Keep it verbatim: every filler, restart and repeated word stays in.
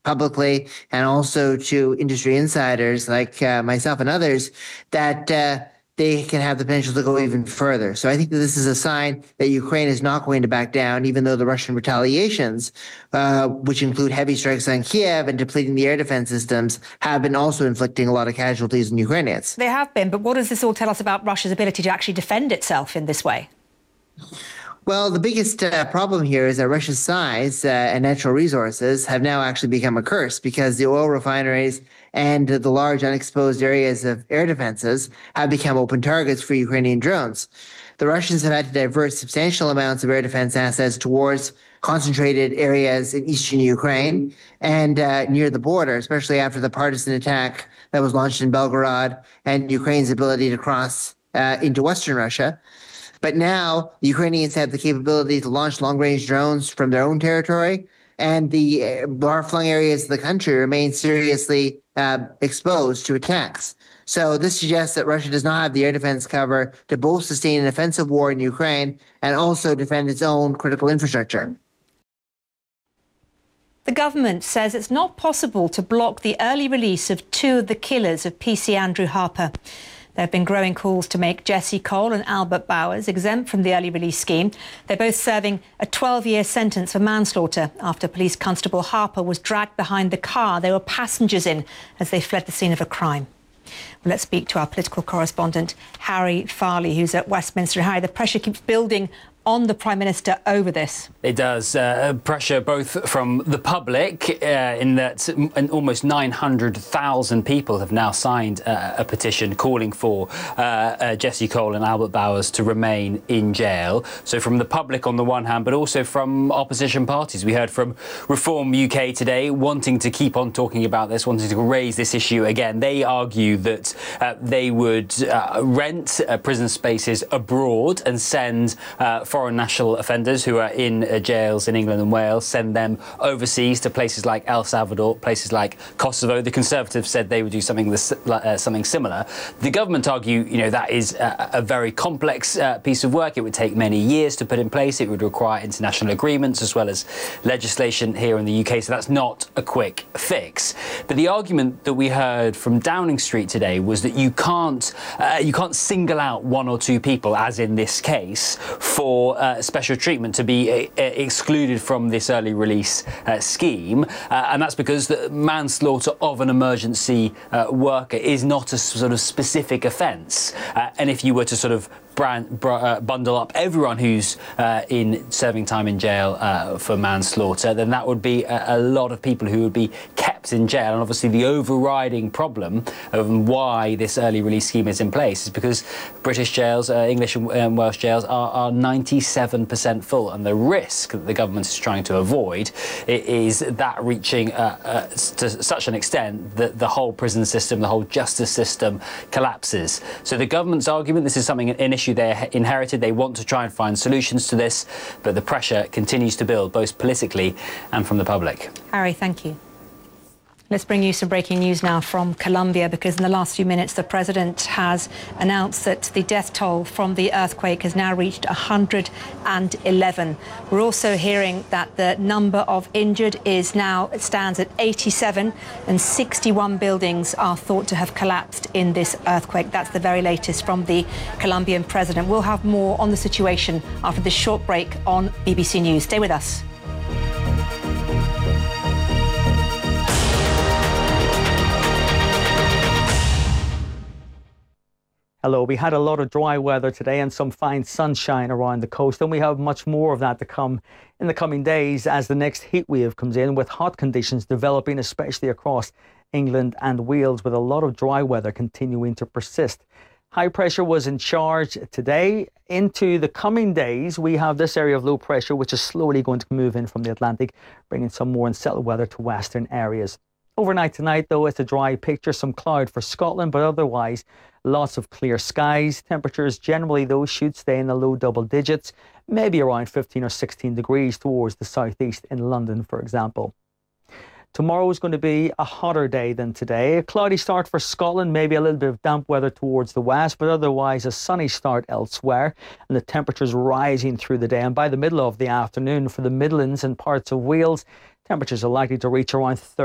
publicly and also to industry insiders like uh, myself and others that uh, they can have the potential to go even further. So I think that this is a sign that Ukraine is not going to back down, even though the Russian retaliations, uh, which include heavy strikes on Kiev and depleting the air defense systems, have been also inflicting a lot of casualties on Ukrainians. They have been, but what does this all tell us about Russia's ability to actually defend itself in this way? Well, the biggest uh, problem here is that Russia's size uh, and natural resources have now actually become a curse because the oil refineries and the large unexposed areas of air defenses have become open targets for Ukrainian drones. The Russians have had to divert substantial amounts of air defense assets towards concentrated areas in eastern Ukraine and uh, near the border, especially after the partisan attack that was launched in Belgorod and Ukraine's ability to cross uh, into Western Russia. But now the Ukrainians have the capability to launch long-range drones from their own territory, and the far-flung areas of the country remain seriously uh, exposed to attacks. So this suggests that Russia does not have the air defense cover to both sustain an offensive war in Ukraine and also defend its own critical infrastructure. The government says it's not possible to block the early release of two of the killers of P C Andrew Harper. There have been growing calls to make Jesse Cole and Albert Bowers exempt from the early release scheme. They're both serving a twelve-year sentence for manslaughter after Police Constable Harper was dragged behind the car they were passengers in as they fled the scene of a crime. Well, let's speak to our political correspondent, Harry Farley, who's at Westminster. Harry, the pressure keeps building on the Prime Minister over this. It does. Uh, pressure both from the public, uh, in that almost nine hundred thousand people have now signed uh, a petition calling for uh, uh, Jesse Cole and Albert Bowers to remain in jail. So from the public on the one hand, but also from opposition parties. We heard from Reform U K today wanting to keep on talking about this, wanting to raise this issue again. They argue that uh, they would uh, rent uh, prison spaces abroad and send uh, foreign national offenders who are in uh, jails in England and Wales, send them overseas to places like El Salvador, places like Kosovo. The Conservatives said they would do something this, uh, something similar. The government argue, you know, that is a, a very complex uh, piece of work. It would take many years to put in place. It would require international agreements as well as legislation here in the U K. So that's not a quick fix. But the argument that we heard from Downing Street today was that you can't uh, you can't single out one or two people, as in this case, for Uh, special treatment, to be uh, excluded from this early release uh, scheme, uh, and that's because the manslaughter of an emergency uh, worker is not a sort of specific offence, uh, and if you were to sort of brand, br uh, bundle up everyone who's uh, in serving time in jail uh, for manslaughter, then that would be a, a lot of people who would be kept in jail. And obviously the overriding problem of why this early release scheme is in place is because British jails, uh, English and um, Welsh jails are, are ninety-seven percent full, and the risk that the government is trying to avoid is that reaching uh, uh, to such an extent that the whole prison system, the whole justice system collapses. So the government's argument, this is something, an issue they inherited. They want to try and find solutions to this, but the pressure continues to build, both politically and from the public. Harry, thank you. Let's bring you some breaking news now from Colombia, because in the last few minutes, the president has announced that the death toll from the earthquake has now reached one hundred eleven. We're also hearing that the number of injured is now, it stands at eighty-seven, and sixty-one buildings are thought to have collapsed in this earthquake. That's the very latest from the Colombian president. We'll have more on the situation after this short break on B B C News. Stay with us. Hello, we had a lot of dry weather today and some fine sunshine around the coast, and we have much more of that to come in the coming days as the next heat wave comes in, with hot conditions developing especially across England and Wales, with a lot of dry weather continuing to persist. High pressure was in charge today. Into the coming days, we have this area of low pressure which is slowly going to move in from the Atlantic, bringing some more unsettled weather to western areas. Overnight tonight, though, it's a dry picture, some cloud for Scotland, but otherwise lots of clear skies. Temperatures generally, though, should stay in the low double digits, maybe around fifteen or sixteen degrees towards the southeast in London, for example. Tomorrow is going to be a hotter day than today. A cloudy start for Scotland, maybe a little bit of damp weather towards the west, but otherwise a sunny start elsewhere, and the temperatures rising through the day. And by the middle of the afternoon for the Midlands and parts of Wales, temperatures are likely to reach around thirty.